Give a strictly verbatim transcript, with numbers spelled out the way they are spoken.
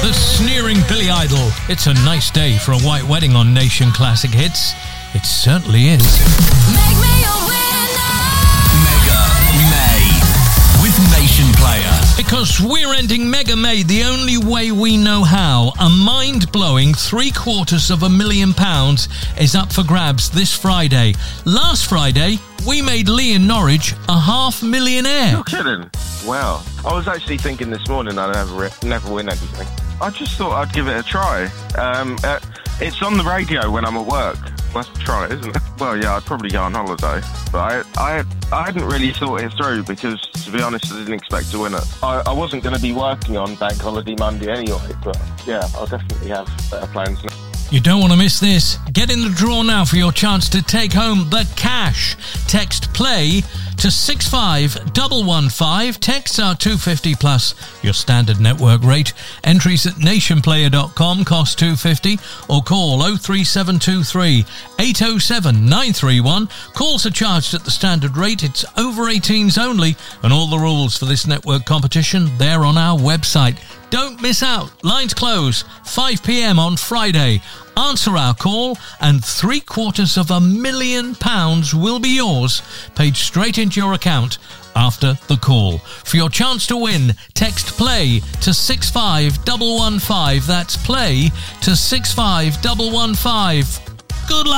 The sneering Billy Idol. It's a nice day for a white wedding on Nation Classic Hits. It certainly is. Make me a winner. Mega May with Nation Player. Because we're ending Mega May the only way we know how. A mind-blowing three quarters of a million pounds is up for grabs this Friday. Last Friday, we made Lee in Norwich a half millionaire. You're kidding? Wow. I was actually thinking this morning I'd never, never win anything. I just thought I'd give it a try. Um, uh, it's on the radio when I'm at work. Let's try it, isn't it? Well, yeah, I'd probably go on holiday. But I, I, I hadn't really thought it through because, to be honest, I didn't expect to win it. I, I wasn't going to be working on Bank Holiday Monday anyway, but yeah, I'll definitely have better plans now. You don't want to miss this. Get in the draw now for your chance to take home the cash. Text PLAY to six five one one five. Texts are two hundred fifty plus your standard network rate. Entries at nationplayer dot com cost two hundred fifty or call oh three seven two three eight oh seven nine three one. Calls are charged at the standard rate. It's over eighteens only, and all the rules for this network competition, they're on our website. Don't miss out. Lines close five p.m. on Friday. Answer our call and three quarters of a million pounds will be yours, paid straight into your account after the call. For your chance to win, text PLAY to six five one one five. That's PLAY to six five one one five. Good luck.